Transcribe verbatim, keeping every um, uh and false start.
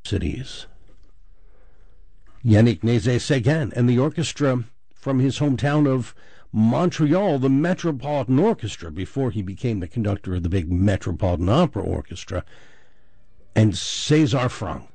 cities. Yannick Nézet-Séguin and the orchestra from his hometown of Montreal, the Metropolitan Orchestra, before he became the conductor of the big Metropolitan Opera Orchestra, and César Franck.